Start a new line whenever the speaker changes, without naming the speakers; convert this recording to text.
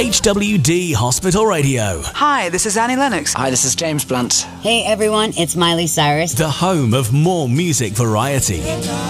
HWD Hospital Radio.
Hi, this is Annie Lennox.
Hi, this is James Blunt.
Hey everyone, it's Miley Cyrus.
The home of more music variety.